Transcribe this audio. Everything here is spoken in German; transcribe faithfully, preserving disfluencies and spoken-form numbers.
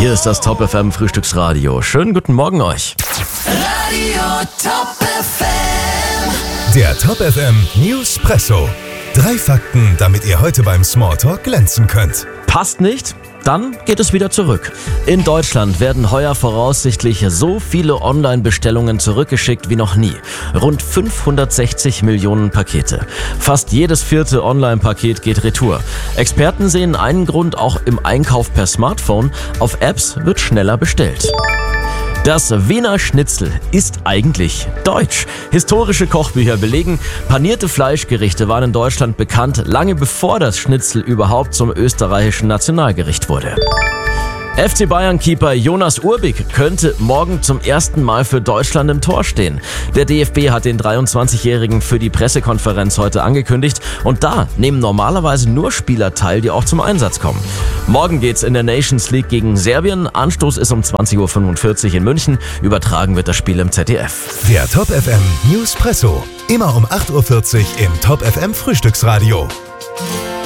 Hier ist das Top F M Frühstücksradio. Schönen guten Morgen euch. Radio Top F M. Der Top F M Newspresso. Drei Fakten, damit ihr heute beim Smalltalk glänzen könnt. Passt nicht? Dann geht es wieder zurück. In Deutschland werden heuer voraussichtlich so viele Online-Bestellungen zurückgeschickt wie noch nie. Rund fünfhundertsechzig Millionen Pakete. Fast jedes vierte Online-Paket geht retour. Experten sehen einen Grund auch im Einkauf per Smartphone. Auf Apps wird schneller bestellt. Das Wiener Schnitzel ist eigentlich deutsch. Historische Kochbücher belegen, panierte Fleischgerichte waren in Deutschland bekannt, lange bevor das Schnitzel überhaupt zum österreichischen Nationalgericht wurde. F C Bayern-Keeper Jonas Urbik könnte morgen zum ersten Mal für Deutschland im Tor stehen. Der D F B hat den dreiundzwanzigjährigen für die Pressekonferenz heute angekündigt und da nehmen normalerweise nur Spieler teil, die auch zum Einsatz kommen. Morgen geht's in der Nations League gegen Serbien. Anstoß ist um zwanzig Uhr fünfundvierzig in München. Übertragen wird das Spiel im Z D F. Der Top F M Newspresso. Immer um acht Uhr vierzig im Top F M Frühstücksradio.